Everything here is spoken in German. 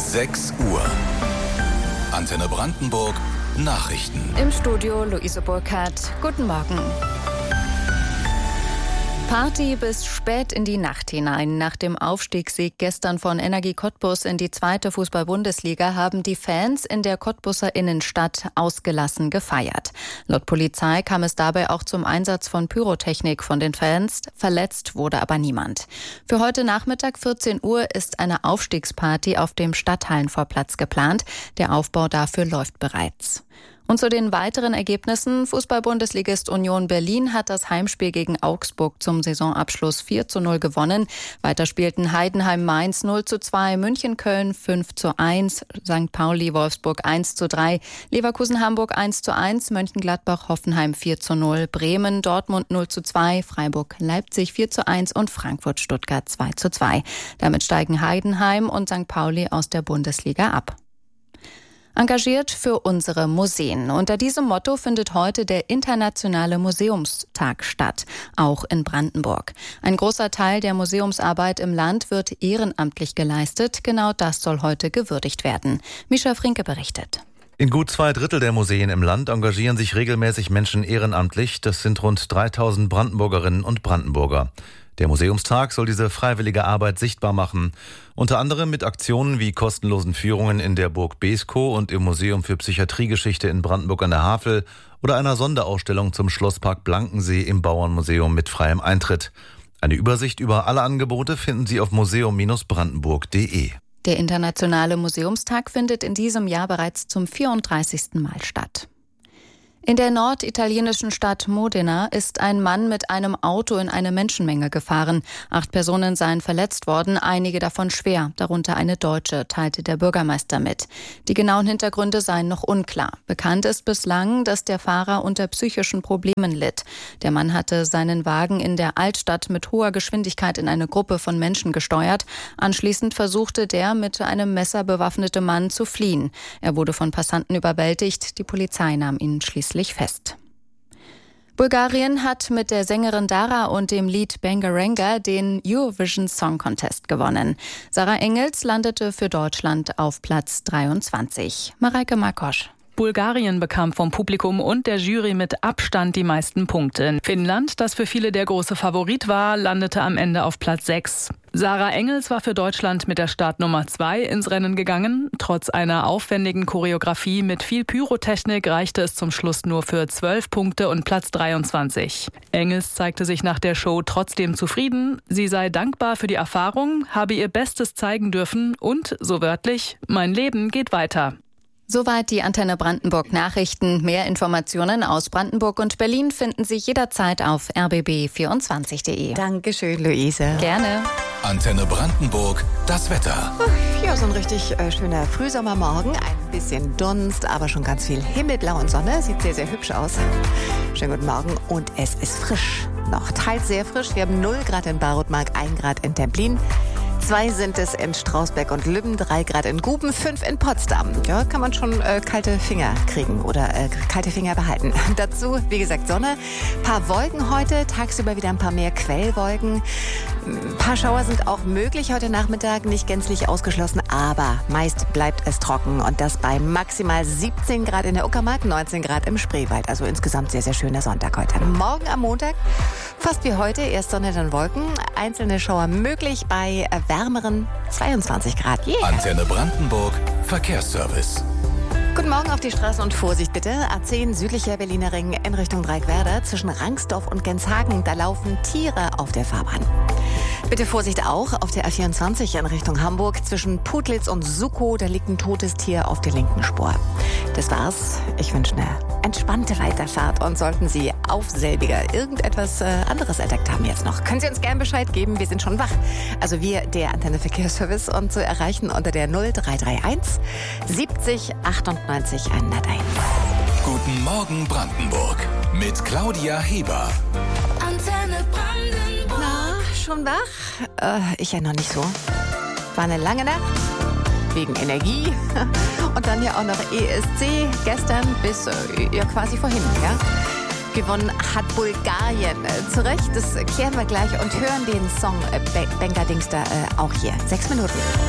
6 Uhr. Antenne Brandenburg Nachrichten. Im Studio Luise Burkhardt. Guten Morgen. Party bis spät in die Nacht hinein. Nach dem Aufstiegssieg gestern von Energie Cottbus in die 2. Fußball-Bundesliga haben die Fans in der Cottbuser Innenstadt ausgelassen gefeiert. Laut Polizei kam es dabei auch zum Einsatz von Pyrotechnik von den Fans. Verletzt wurde aber niemand. Für heute Nachmittag 14 Uhr ist eine Aufstiegsparty auf dem Stadthallenvorplatz geplant. Der Aufbau dafür läuft bereits. Und zu den weiteren Ergebnissen. Fußball-Bundesligist Union Berlin hat das Heimspiel gegen Augsburg zum Saisonabschluss 4:0 gewonnen. Weiter spielten Heidenheim-Mainz 0:2, München-Köln 5:1, St. Pauli-Wolfsburg 1:3, Leverkusen-Hamburg 1:1, Mönchengladbach-Hoffenheim 4:0, Bremen-Dortmund 0:2, Freiburg-Leipzig 4:1 und Frankfurt-Stuttgart 2:2. Damit steigen Heidenheim und St. Pauli aus der Bundesliga ab. Engagiert für unsere Museen. Unter diesem Motto findet heute der Internationale Museumstag statt, auch in Brandenburg. Ein großer Teil der Museumsarbeit im Land wird ehrenamtlich geleistet. Genau das soll heute gewürdigt werden. Mischa Frinke berichtet. In gut 2/3 der Museen im Land engagieren sich regelmäßig Menschen ehrenamtlich. Das sind rund 3000 Brandenburgerinnen und Brandenburger. Der Museumstag soll diese freiwillige Arbeit sichtbar machen. Unter anderem mit Aktionen wie kostenlosen Führungen in der Burg Beeskow und im Museum für Psychiatriegeschichte in Brandenburg an der Havel oder einer Sonderausstellung zum Schlosspark Blankensee im Bauernmuseum mit freiem Eintritt. Eine Übersicht über alle Angebote finden Sie auf museum-brandenburg.de. Der Internationale Museumstag findet in diesem Jahr bereits zum 34. Mal statt. In der norditalienischen Stadt Modena ist ein Mann mit einem Auto in eine Menschenmenge gefahren. 8 Personen seien verletzt worden, einige davon schwer, darunter eine Deutsche, teilte der Bürgermeister mit. Die genauen Hintergründe seien noch unklar. Bekannt ist bislang, dass der Fahrer unter psychischen Problemen litt. Der Mann hatte seinen Wagen in der Altstadt mit hoher Geschwindigkeit in eine Gruppe von Menschen gesteuert. Anschließend versuchte der mit einem Messer bewaffnete Mann zu fliehen. Er wurde von Passanten überwältigt. Die Polizei nahm ihn schließlich fest. Bulgarien hat mit der Sängerin Dara und dem Lied Bangaranga den Eurovision Song Contest gewonnen. Sarah Engels landete für Deutschland auf Platz 23. Mareike Markosch. Bulgarien bekam vom Publikum und der Jury mit Abstand die meisten Punkte. Finnland, das für viele der große Favorit war, landete am Ende auf Platz 6. Sarah Engels war für Deutschland mit der Startnummer 2 ins Rennen gegangen. Trotz einer aufwendigen Choreografie mit viel Pyrotechnik reichte es zum Schluss nur für 12 Punkte und Platz 23. Engels zeigte sich nach der Show trotzdem zufrieden. Sie sei dankbar für die Erfahrung, habe ihr Bestes zeigen dürfen und, so wörtlich, mein Leben geht weiter. Soweit die Antenne Brandenburg Nachrichten. Mehr Informationen aus Brandenburg und Berlin finden Sie jederzeit auf rbb24.de. Dankeschön, Luise. Gerne. Antenne Brandenburg, das Wetter. Ja, so ein richtig schöner Frühsommermorgen. Ein bisschen Dunst, aber schon ganz viel Himmelblau und Sonne. Sieht sehr, sehr hübsch aus. Schönen guten Morgen und es ist frisch. Noch teils sehr frisch. Wir haben 0 Grad in Barutmark, 1 Grad in Templin. 2 sind es in Strausberg und Lübben, 3 Grad in Guben, 5 in Potsdam. Ja, kann man schon kalte Finger kriegen oder kalte Finger behalten. Dazu, wie gesagt, Sonne. Ein paar Wolken heute, tagsüber wieder ein paar mehr Quellwolken. Ein paar Schauer sind auch möglich heute Nachmittag, nicht gänzlich ausgeschlossen, aber meist bleibt es trocken. Und das bei maximal 17 Grad in der Uckermark, 19 Grad im Spreewald. Also insgesamt sehr, sehr schöner Sonntag heute. Morgen am Montag, fast wie heute, erst Sonne, dann Wolken. Einzelne Schauer möglich bei wärmeren 22 Grad. Yeah. Antenne Brandenburg, Verkehrsservice. Guten Morgen auf die Straßen und Vorsicht bitte. A10 südlicher Berliner Ring in Richtung Dreieckwerder zwischen Rangsdorf und Genshagen. Da laufen Tiere auf der Fahrbahn. Bitte Vorsicht auch auf der A24 in Richtung Hamburg zwischen Putlitz und Sukow. Da liegt ein totes Tier auf der linken Spur. Das war's. Ich wünsche eine entspannte Weiterfahrt und sollten Sie auf selbiger irgendetwas anderes entdeckt haben jetzt noch, können Sie uns gerne Bescheid geben. Wir sind schon wach. Also wir, der Antenne Verkehrsservice, und zu erreichen unter der 0331 70 98 101. Guten Morgen Brandenburg mit Claudia Heber. Antenne Brandenburg. Na, schon wach? Ich ja noch nicht so. War eine lange Nacht. Wegen Energie. Und dann ja auch noch ESC gestern bis ja quasi vorhin. Ja? Gewonnen hat Bulgarien. Zu Recht, das klären wir gleich und hören den Song Bangaranga auch hier. 6 Minuten.